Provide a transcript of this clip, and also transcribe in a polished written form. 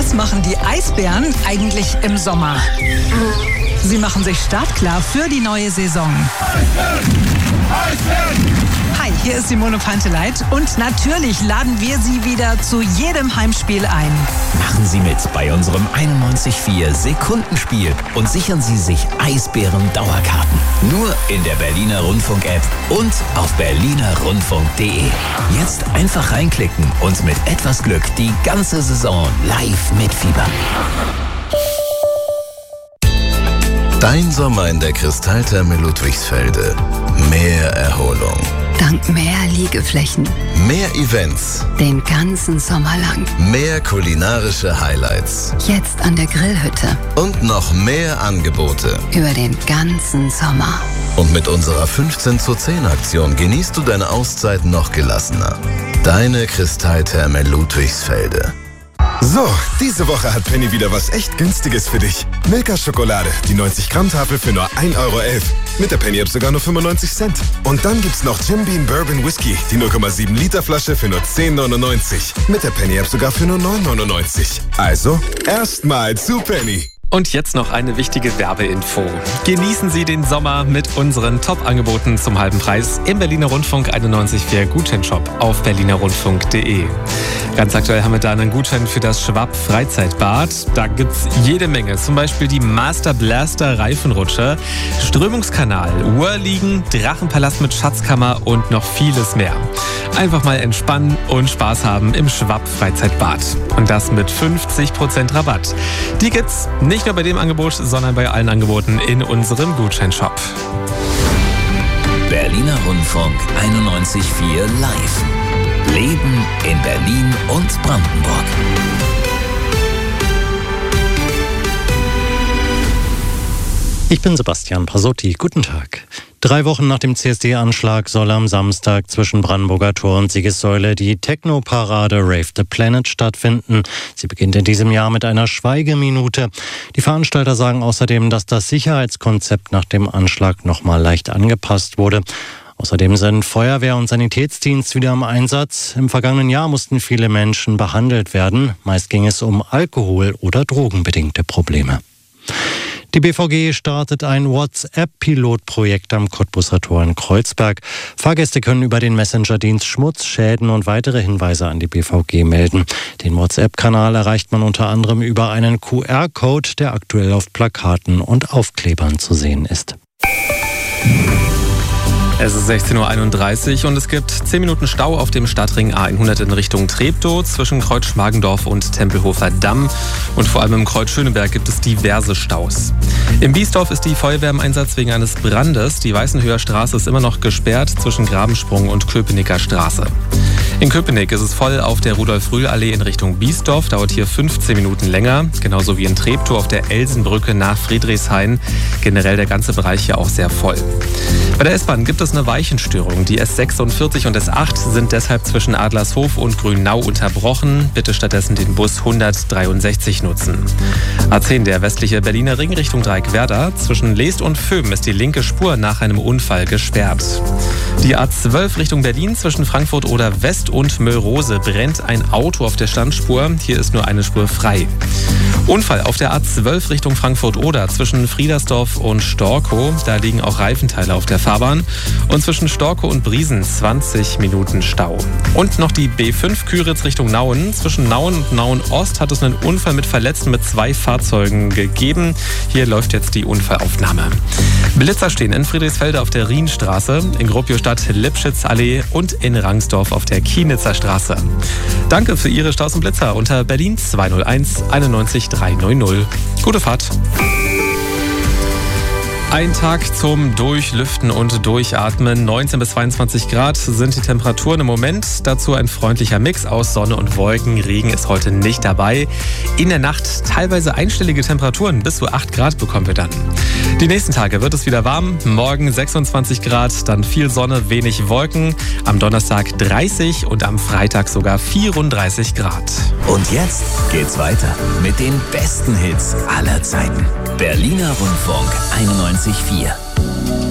Was machen die Eisbären eigentlich im Sommer? Sie machen sich startklar für die neue Saison. Hi, hier ist Simone Panteleit und natürlich laden wir Sie wieder zu jedem Heimspiel ein. Machen Sie mit bei unserem 91.4 Sekundenspiel und sichern Sie sich Eisbären-Dauerkarten. Nur in der Berliner Rundfunk-App und auf berlinerrundfunk.de. Jetzt einfach reinklicken und mit etwas Glück die ganze Saison live mitfiebern. Dein Sommer in der Kristalltherme Ludwigsfelde. Mehr Erholung. Dank mehr Liegeflächen. Mehr Events. Den ganzen Sommer lang. Mehr kulinarische Highlights. Jetzt an der Grillhütte. Und noch mehr Angebote. Über den ganzen Sommer. Und mit unserer 15:10 Aktion genießt du deine Auszeit noch gelassener. Deine Kristalltherme Ludwigsfelde. So, diese Woche hat Penny wieder was echt Günstiges für dich. Milka-Schokolade, die 90-Gramm-Tafel für nur 1,11 €. Mit der Penny-App sogar nur 95 Cent. Und dann gibt's noch Jim Beam Bourbon Whisky, die 0,7 Liter Flasche für nur 10,99. Mit der Penny-App sogar für nur 9,99. Also, erstmal zu Penny. Und jetzt noch eine wichtige Werbeinfo. Genießen Sie den Sommer mit unseren Top-Angeboten zum halben Preis im Berliner Rundfunk 91.4 Gutscheinshop auf berlinerrundfunk.de. Ganz aktuell haben wir da einen Gutschein für das Schwab Freizeitbad. Da gibt's jede Menge, zum Beispiel die Master Blaster Reifenrutsche, Strömungskanal, Whirligen, Drachenpalast mit Schatzkammer und noch vieles mehr. Einfach mal entspannen und Spaß haben im Schwab Freizeitbad. Und das mit 50% Rabatt. Die gibt's nicht nur bei dem Angebot, sondern bei allen Angeboten in unserem Gutscheinshop. Berliner Rundfunk 91.4 live. Leben in Berlin und Brandenburg. Ich bin Sebastian Pasotti. Guten Tag. 3 Wochen nach dem CSD-Anschlag soll am Samstag zwischen Brandenburger Tor und Siegessäule die Techno-Parade Rave the Planet stattfinden. Sie beginnt in diesem Jahr mit einer Schweigeminute. Die Veranstalter sagen außerdem, dass das Sicherheitskonzept nach dem Anschlag nochmal leicht angepasst wurde. Außerdem sind Feuerwehr und Sanitätsdienst wieder im Einsatz. Im vergangenen Jahr mussten viele Menschen behandelt werden. Meist ging es um Alkohol- oder drogenbedingte Probleme. Die BVG startet ein WhatsApp-Pilotprojekt am Cottbuser Tor in Kreuzberg. Fahrgäste können über den Messenger-Dienst Schmutz, Schäden und weitere Hinweise an die BVG melden. Den WhatsApp-Kanal erreicht man unter anderem über einen QR-Code, der aktuell auf Plakaten und Aufklebern zu sehen ist. Es ist 16:31 Uhr und es gibt 10 Minuten Stau auf dem Stadtring A100 in Richtung Treptow zwischen Kreuz Schmargendorf und Tempelhofer Damm. Und vor allem im Kreuz Schöneberg gibt es diverse Staus. Im Biesdorf ist die Feuerwehr im Einsatz wegen eines Brandes. Die Weißenhöher Straße ist immer noch gesperrt zwischen Grabensprung und Köpenicker Straße. In Köpenick ist es voll auf der Rudolf-Rühl-Allee in Richtung Biesdorf. Dauert hier 15 Minuten länger. Genauso wie in Treptow auf der Elsenbrücke nach Friedrichshain. Generell der ganze Bereich hier auch sehr voll. Bei der S-Bahn gibt es eine Weichenstörung. Die S46 und S8 sind deshalb zwischen Adlershof und Grünau unterbrochen. Bitte stattdessen den Bus 163 nutzen. A10, der westliche Berliner Ring Richtung Dreieckwerder. Zwischen Leest und Föhm ist die linke Spur nach einem Unfall gesperrt. Die A12 Richtung Berlin zwischen Frankfurt oder West und Möllrose brennt ein Auto auf der Standspur. Hier ist nur eine Spur frei. Unfall auf der A12 Richtung Frankfurt-Oder zwischen Friedersdorf und Storkow. Da liegen auch Reifenteile auf der Fahrbahn. Und zwischen Storkow und Briesen 20 Minuten Stau. Und noch die B5 Küritz Richtung Nauen. Zwischen Nauen und Nauen-Ost hat es einen Unfall mit Verletzten mit 2 Fahrzeugen gegeben. Hier läuft jetzt die Unfallaufnahme. Blitzer stehen in Friedrichsfelde auf der Rienstraße, in Gropiusstadt-Lipschitz-Allee und in Rangsdorf auf der Kienitzer Straße. Danke für Ihre Staus und Blitzer unter Berlin 201 91 300. Gute Fahrt. Ein Tag zum Durchlüften und Durchatmen. 19 bis 22 Grad sind die Temperaturen im Moment. Dazu ein freundlicher Mix aus Sonne und Wolken. Regen ist heute nicht dabei. In der Nacht teilweise einstellige Temperaturen. Bis zu 8 Grad bekommen wir dann. Die nächsten Tage wird es wieder warm. Morgen 26 Grad, dann viel Sonne, wenig Wolken. Am Donnerstag 30 und am Freitag sogar 34 Grad. Und jetzt geht's weiter mit den besten Hits aller Zeiten. Berliner Rundfunk 91.4.